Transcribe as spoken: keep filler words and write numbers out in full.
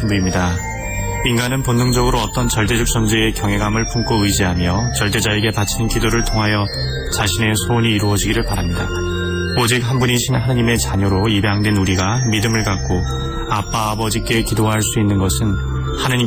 신부입니다. 인간은 본능적으로 어떤 절대적 존재의 경외감을 품고 의지하며 절대자에게 바치는 기도를 통하여 자신의 소원이 이루어지기를 바랍니다. 오직 한 분이신 하나님의 자녀로 입양된 우리가 믿음을 갖고 아빠 아버지께 기도할 수 있는 것은 하느님